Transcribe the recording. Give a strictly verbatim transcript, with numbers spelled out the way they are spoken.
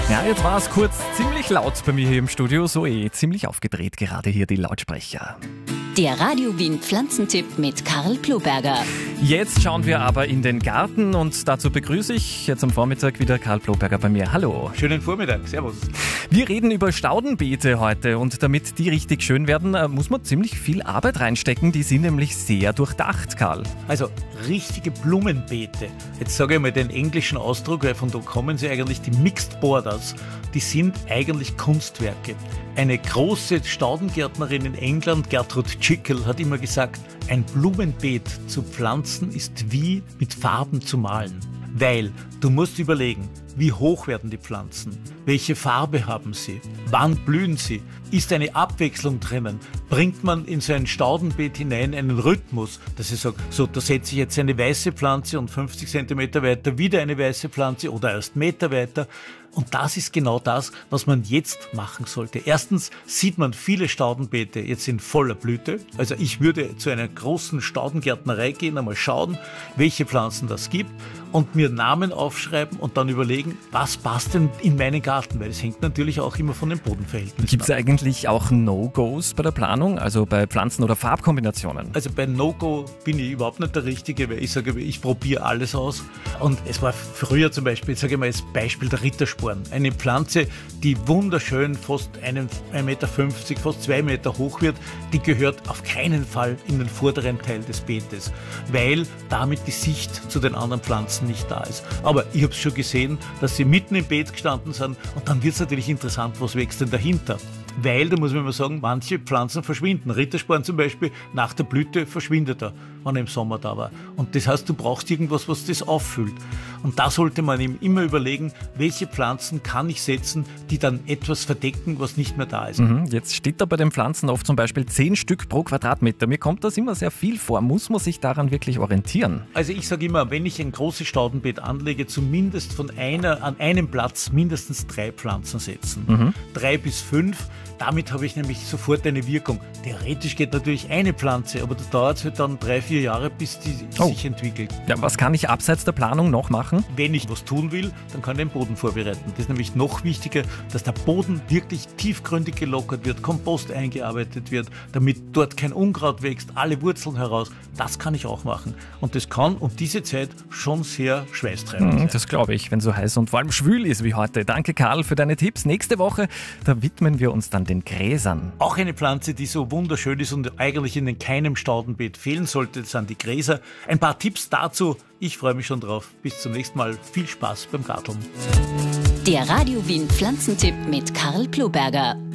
Ja, jetzt war es kurz ziemlich laut bei mir hier im Studio, so eh ziemlich aufgedreht gerade hier die Lautsprecher. Der Radio Wien Pflanzentipp mit Karl Ploberger. Jetzt schauen wir aber in den Garten und dazu begrüße ich jetzt am Vormittag wieder Karl Ploberger bei mir. Hallo. Schönen Vormittag, servus. Wir reden über Staudenbeete heute und damit die richtig schön werden, muss man ziemlich viel Arbeit reinstecken. Die sind nämlich sehr durchdacht, Karl. Also richtige Blumenbeete. Jetzt sage ich mal den englischen Ausdruck, weil von da kommen sie eigentlich, die Mixed Borders. Die sind eigentlich Kunstwerke. Eine große Staudengärtnerin in England, Gertrud Jekyll, hat immer gesagt, ein Blumenbeet zu pflanzen ist wie mit Farben zu malen. Weil du musst überlegen, wie hoch werden die Pflanzen? Welche Farbe haben sie? Wann blühen sie? Ist eine Abwechslung drinnen? Bringt man in so ein Staudenbeet hinein einen Rhythmus, dass ich sage, so, da setze ich jetzt eine weiße Pflanze und fünfzig Zentimeter weiter wieder eine weiße Pflanze oder erst Meter weiter. Und das ist genau das, was man jetzt machen sollte. Erstens sieht man viele Staudenbeete jetzt in voller Blüte. Also ich würde zu einer großen Staudengärtnerei gehen, einmal schauen, welche Pflanzen das gibt und mir Namen aufschreiben und dann überlegen, was passt denn in meinen Garten, weil es hängt natürlich auch immer von den Bodenverhältnissen ab. Gibt es eigentlich auch No-Gos bei der Planung, also bei Pflanzen- oder Farbkombinationen? Also bei No-Go bin ich überhaupt nicht der Richtige, weil ich sage, ich probiere alles aus. Und es war früher zum Beispiel, sage ich mal als Beispiel der Rittersporn, eine Pflanze, die wunderschön fast ein Meter fünfzig, fast zwei Meter hoch wird, die gehört auf keinen Fall in den vorderen Teil des Beetes, weil damit die Sicht zu den anderen Pflanzen nicht da ist. Aber ich habe es schon gesehen, dass sie mitten im Beet gestanden sind und dann wird es natürlich interessant, was wächst denn dahinter. Weil, da muss man mal sagen, manche Pflanzen verschwinden. Rittersporn zum Beispiel, nach der Blüte verschwindet er, wenn er im Sommer da war. Und das heißt, du brauchst irgendwas, was das auffüllt. Und da sollte man ihm immer überlegen, welche Pflanzen kann ich setzen, die dann etwas verdecken, was nicht mehr da ist. Mhm, jetzt steht da bei den Pflanzen oft zum Beispiel zehn Stück pro Quadratmeter. Mir kommt das immer sehr viel vor. Muss man sich daran wirklich orientieren? Also ich sage immer, wenn ich ein großes Staudenbeet anlege, zumindest von einer an einem Platz mindestens drei Pflanzen setzen. Mhm. Drei bis fünf. Damit habe ich nämlich sofort eine Wirkung. Theoretisch geht natürlich eine Pflanze, aber da dauert es halt dann drei, vier Jahre, bis die oh. sich entwickelt. Ja, was kann ich abseits der Planung noch machen? Wenn ich was tun will, dann kann ich den Boden vorbereiten. Das ist nämlich noch wichtiger, dass der Boden wirklich tiefgründig gelockert wird, Kompost eingearbeitet wird, damit dort kein Unkraut wächst, alle Wurzeln heraus. Das kann ich auch machen. Und das kann um diese Zeit schon sehr schweißtreibend sein. Das glaube ich, wenn so heiß und vor allem schwül ist wie heute. Danke, Karl, für deine Tipps. Nächste Woche, da widmen wir uns dann den Gräsern. Auch eine Pflanze, die so wunderschön ist und eigentlich in keinem Staudenbeet fehlen sollte, das sind die Gräser. Ein paar Tipps dazu. Ich freue mich schon drauf. Bis zum nächsten Mal. Viel Spaß beim Garteln. Der Radio Wien Pflanzentipp mit Karl Ploberger.